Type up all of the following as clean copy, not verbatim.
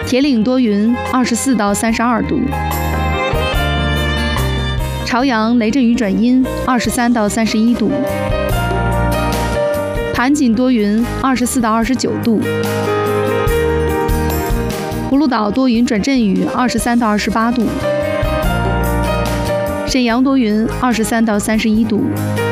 铁岭多云，24到32度；朝阳雷阵雨转阴，23到31度；盘锦多云，24到29度；葫芦岛多云转阵雨，23到28度；沈阳多云，23到31度。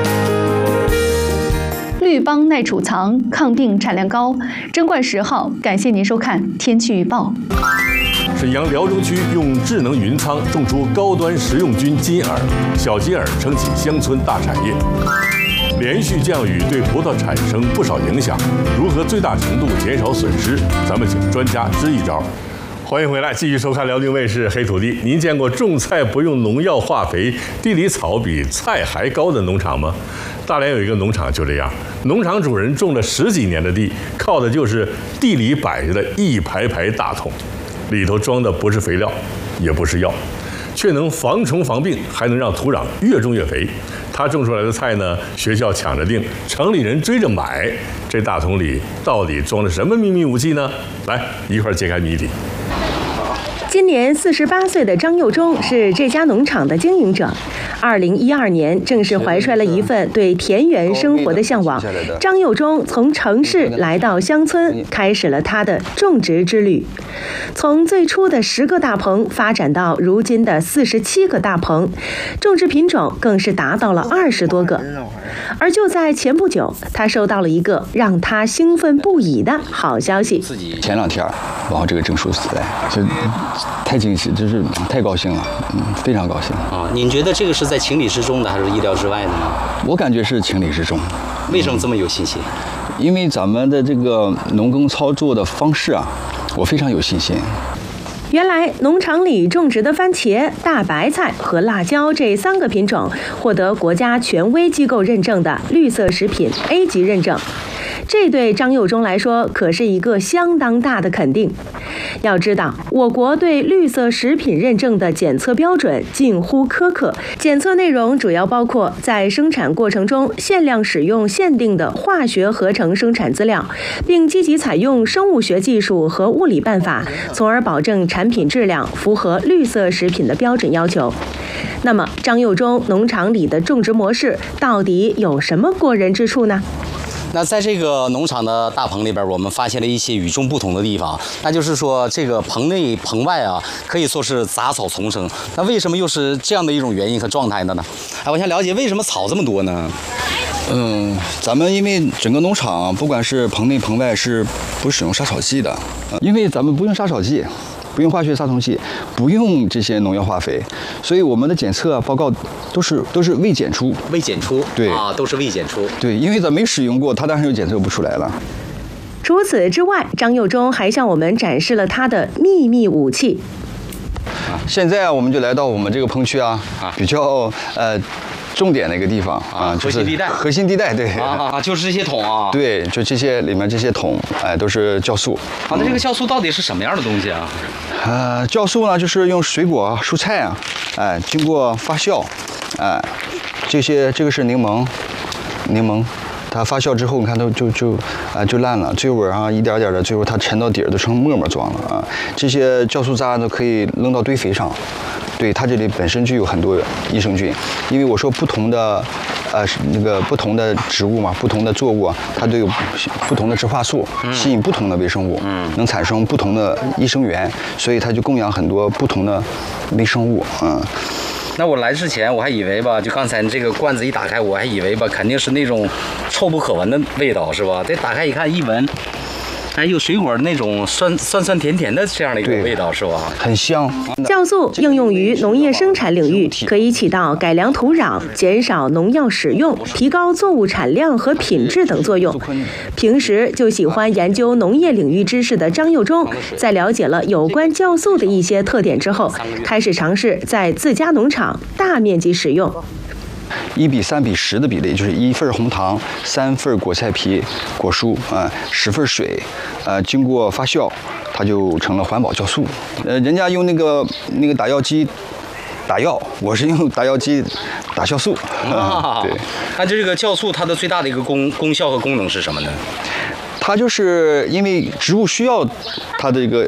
绿邦耐储藏，抗病产量高。珍冠10号，感谢您收看天气预报。 沈阳辽中区用智能云仓种出高端食用菌金耳，小金耳撑起乡村大产业。连续降雨对葡萄产生不少影响，如何最大程度减少损失？咱们请专家支一招。欢迎回来，继续收看辽宁卫视《黑土地》。您见过种菜不用农药化肥、地里草比菜还高的农场吗？大连有一个农场就这样，农场主人种了10几年的地，靠的就是地里摆着的一排排大桶，里头装的不是肥料，也不是药，却能防虫防病，还能让土壤越种越肥。他种出来的菜呢，学校抢着订，城里人追着买。这大桶里到底装了什么秘密武器呢？来，一块儿揭开谜底。 今年48岁的张佑忠是这家农场的经营者。2012年，正是怀揣了一份对田园生活的向往，张佑忠从城市来到乡村，开始了他的种植之旅。从最初的10个大棚发展到如今的47个大棚，种植品种更是达到了20多个。而就在前不久，他收到了一个让他兴奋不已的好消息。 前2天，然后这个证书出来，就太惊喜，就是太高兴了，非常高兴啊！您觉得这个是在情理之中的，还是意料之外的呢？ 我感觉是情理之中。 为什么这么有信心？ 因为咱们的这个农耕操作的方式啊，我非常有信心。 原来农场里种植的番茄、大白菜和辣椒这3个品种获得国家权威机构认证的绿色食品 A 级认证，这对张佑忠来说可是一个相当大的肯定。要知道，我国对绿色食品认证的检测标准近乎苛刻，检测内容主要包括在生产过程中限量使用限定的化学合成生产资料，并积极采用生物学技术和物理办法，从而保证产品质量符合绿色食品的标准要求。那么，张佑忠农场里的种植模式到底有什么过人之处呢？ 那在这个农场的大棚里边，我们发现了一些与众不同的地方，那就是说这个棚内棚外啊，可以说是杂草丛生。那为什么又是这样的一种原因和状态呢？哎，我想了解为什么草这么多呢？ 咱们因为整个农场不管是棚内棚外是不使用杀草剂的，因为咱们不用杀草剂。不用化学杀虫剂，不用这些农药化肥，所以我们的检测报告都是未检出。 未检出， 对啊，都是未检出。 对，因为咱没使用过，它当然就检测不出来了。 除此之外，张佑忠还向我们展示了他的秘密武器。 现在我们就来到我们这个棚区比较重点的一个地方就是核心地带，对就是这些桶啊， 对，就这些里面这些桶，都是酵素。 那这个酵素到底是什么样的东西啊？ 酵素呢，就是用水果、蔬菜经过发酵，这个是柠檬，它发酵之后，你看都就烂了，最后一点点的，最后它沉到底儿都成沫沫状了这些酵素渣都可以扔到堆肥上。对，它这里本身就有很多益生菌，因为我说不同的不同的植物嘛，不同的作物它都有不同的植化素，吸引不同的微生物，能产生不同的益生元，所以它就供养很多不同的微生物那我来之前我还以为吧，就刚才这个罐子一打开，我还以为吧，肯定是那种臭不可闻的味道，是吧？这打开一看，一闻，有水果那种酸甜甜的这样的一个味道，是吧？ 很香。 酵素应用于农业生产领域，可以起到改良土壤、减少农药使用、提高作物产量和品质等作用。平时就喜欢研究农业领域知识的张佑忠，在了解了有关酵素的一些特点之后，开始尝试在自家农场大面积使用。 1:3:10的比例，就是1份红糖，3份果菜皮、果蔬10份水，经过发酵，它就成了环保酵素。人家用那个打药机打药，我是用打药机打酵素。对， 那这个酵素它的最大的一个功效和功能是什么呢？ 它就是因为植物需要它的这个